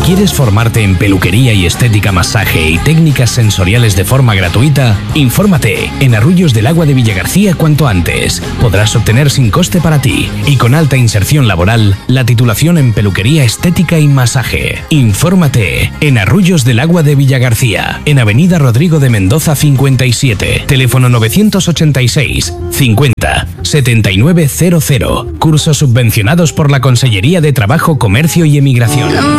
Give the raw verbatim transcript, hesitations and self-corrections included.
¿Quieres formarte en peluquería y estética, masaje y técnicas sensoriales de forma gratuita? Infórmate en Arruyos del Agua de Villagarcía cuanto antes. Podrás obtener sin coste para ti y con alta inserción laboral la titulación en peluquería, estética y masaje. Infórmate en Arruyos del Agua de Villagarcía, en Avenida Rodrigo de Mendoza cincuenta y siete, teléfono novecientos ochenta y seis cincuenta setenta y nueve cero cero. Cursos subvencionados por la Consellería de Trabajo, Comercio y Emigración.